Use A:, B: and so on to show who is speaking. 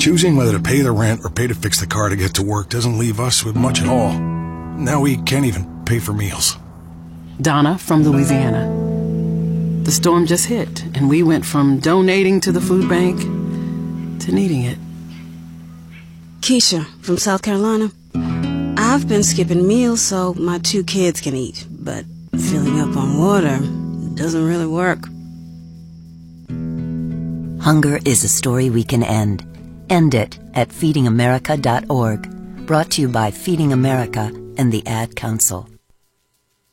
A: Choosing whether to pay the rent or pay to fix the car to get to work doesn't leave us with much at all. Now we can't even pay for meals.
B: Donna from Louisiana. The storm just hit, and we went from donating to the food bank to needing it.
C: Keisha from South Carolina. I've been skipping meals so my 2 kids can eat, but filling up on water doesn't really work.
D: Hunger is a story we can end. End it at feedingamerica.org. Brought to you by Feeding America and the Ad Council.